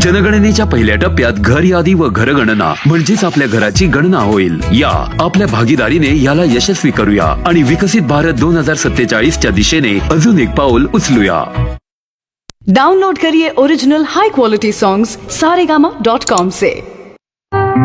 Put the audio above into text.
जनगणनेच्या पहिल्या टप्प्यात घर यादी व घरगणना म्हणजेच आपल्या घराची गणना होईल. या आपल्या भागीदारीने याला यशस्वी करूया आणि विकसित भारत 2047च्या दिशेने अजून एक पाऊल उचलूया. डाउनलोड करिए ओरिजिनल हाई क्वालिटी सॉन्ग्स saregama.com से.